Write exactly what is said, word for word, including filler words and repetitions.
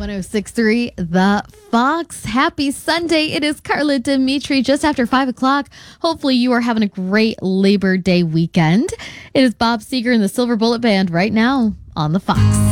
six point three The Fox. Happy Sunday. It is Carla Dimitri just after five o'clock. Hopefully you are having a great Labor Day weekend. It is Bob Seger and the Silver Bullet Band right now on The Fox.